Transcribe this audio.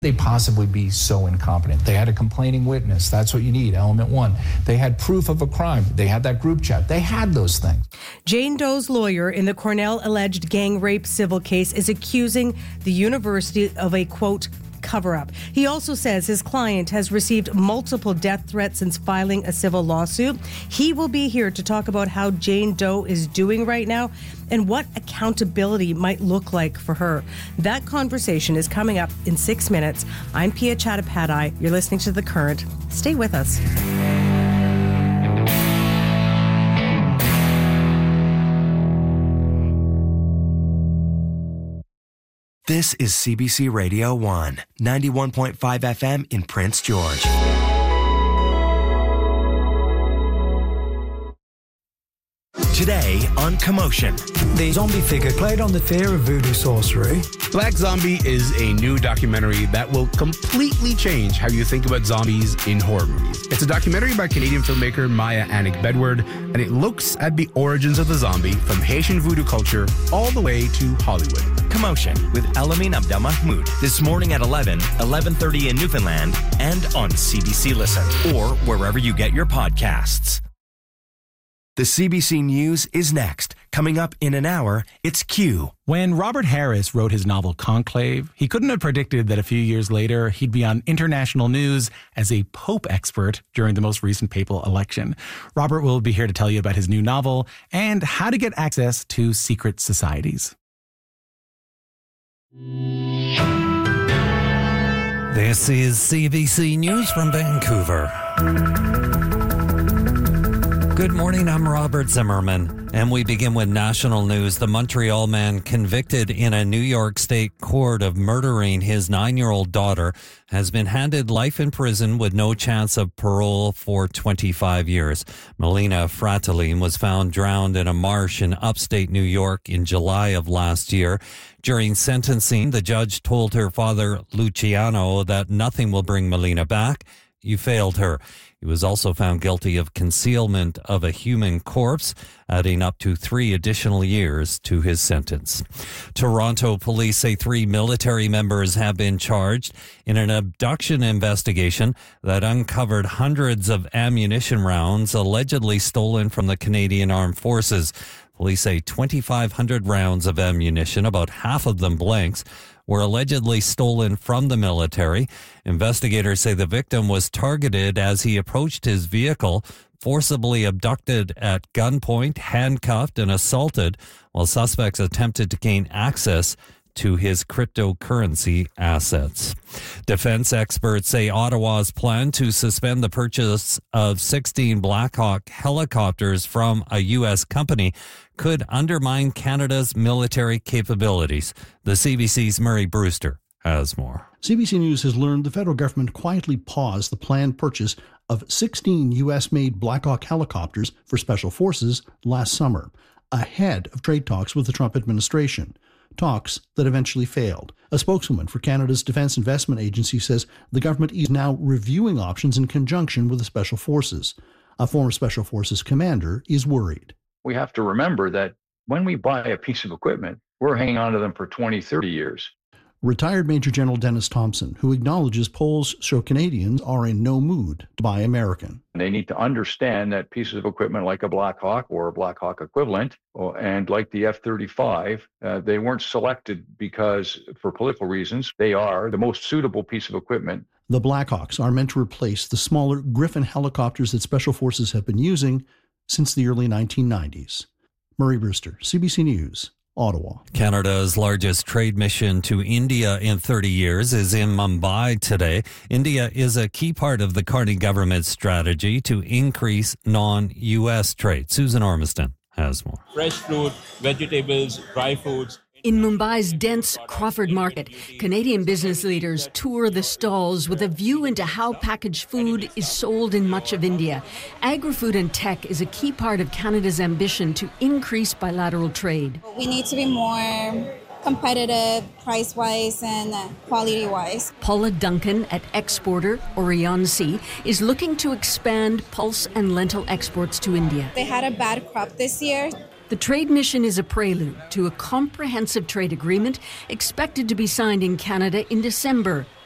they possibly be so incompetent? They had a complaining witness. That's what you need, element one. They had proof of a crime. They had that group chat. They had those things. Jane Doe's lawyer in the Cornell alleged gang rape civil case is accusing the university of a, quote, cover-up. He also says his client has received multiple death threats since filing a civil lawsuit. He will be here to talk about how Jane Doe is doing right now and what accountability might look like for her. That conversation is coming up in 6 minutes. I'm Pia Chattopadhyay. You're listening to The Current. Stay with us. This is CBC Radio 1, 91.5 FM in Prince George. Today on Commotion. The zombie figure played on the fear of voodoo sorcery. Black Zombie is a new documentary that will completely change how you think about zombies in horror movies. It's a documentary by Canadian filmmaker Maya Annick-Bedward, and it looks at the origins of the zombie from Haitian voodoo culture all the way to Hollywood. Commotion with Elamin Abdelmahmoud. This morning at 11:30 in Newfoundland, and on CBC Listen, or wherever you get your podcasts. The CBC News is next. Coming up in an hour, it's Q. When Robert Harris wrote his novel Conclave, he couldn't have predicted that a few years later he'd be on international news as a Pope expert during the most recent papal election. Robert will be here to tell you about his new novel and how to get access to secret societies. This is CBC News from Vancouver. Good morning, I'm Robert Zimmerman, and we begin with national news. The Montreal man convicted in a New York State court of murdering his 9-year-old daughter has been handed life in prison with no chance of parole for 25 years. Melina Fratelline was found drowned in a marsh in upstate New York in July of last year. During sentencing, the judge told her father, Luciano, that nothing will bring Melina back. You failed her. He was also found guilty of concealment of a human corpse, adding up to 3 additional years to his sentence. Toronto police say 3 military members have been charged in an abduction investigation that uncovered hundreds of ammunition rounds allegedly stolen from the Canadian Armed Forces. Police say 2,500 rounds of ammunition, about half of them blanks, were allegedly stolen from the military. Investigators say the victim was targeted as he approached his vehicle, forcibly abducted at gunpoint, handcuffed, and assaulted, while suspects attempted to gain access to his cryptocurrency assets. Defense experts say Ottawa's plan to suspend the purchase of 16 Black Hawk helicopters from a U.S. company could undermine Canada's military capabilities. The CBC's Murray Brewster has more. CBC News has learned the federal government quietly paused the planned purchase of 16 U.S.-made Black Hawk helicopters for Special Forces last summer, ahead of trade talks with the Trump administration. Talks that eventually failed. A spokeswoman for Canada's Defence Investment Agency says the government is now reviewing options in conjunction with the Special Forces. A former Special Forces commander is worried. We have to remember that when we buy a piece of equipment, we're hanging on to them for 20, 30 years. Retired Major General Dennis Thompson, who acknowledges polls show Canadians are in no mood to buy American. They need to understand that pieces of equipment like a Black Hawk or a Black Hawk equivalent, and like the F-35, they weren't selected because, for political reasons, they are the most suitable piece of equipment. The Black Hawks are meant to replace the smaller Griffin helicopters that Special Forces have been using since the early 1990s. Murray Brewster, CBC News, Ottawa. Canada's largest trade mission to India in 30 years is in Mumbai today. India is a key part of the Carney government's strategy to increase non-U.S. trade. Susan Ormiston has more. Fresh fruit, vegetables, dry foods. In Mumbai's dense Crawford Market, Canadian business leaders tour the stalls with a view into how packaged food is sold in much of India. Agri-food and tech is a key part of Canada's ambition to increase bilateral trade. We need to be more competitive price-wise and quality-wise. Paula Duncan at exporter Orion C is looking to expand pulse and lentil exports to India. They had a bad crop this year. The trade mission is a prelude to a comprehensive trade agreement expected to be signed in Canada in December.